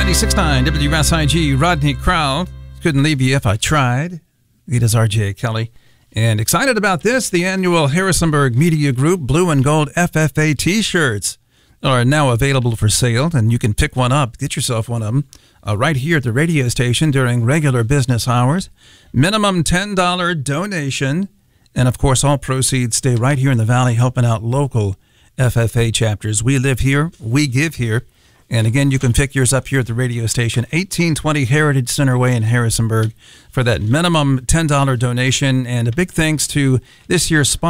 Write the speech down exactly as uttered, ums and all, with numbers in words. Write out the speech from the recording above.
ninety-six point nine W S I G, Rodney Crowell. Couldn't leave you if I tried. It is R J Kelly. And excited about this, the annual Harrisonburg Media Group Blue and Gold F F A t-shirts are now available for sale, and you can pick one up. Get yourself one of them uh, right here at the radio station during regular business hours. Minimum ten dollars donation. And, of course, all proceeds stay right here in the Valley helping out local F F A chapters. We live here. We give here. And, again, you can pick yours up here at the radio station, eighteen twenty Heritage Center Way in Harrisonburg, for that minimum ten dollars donation. And a big thanks to this year's sponsor.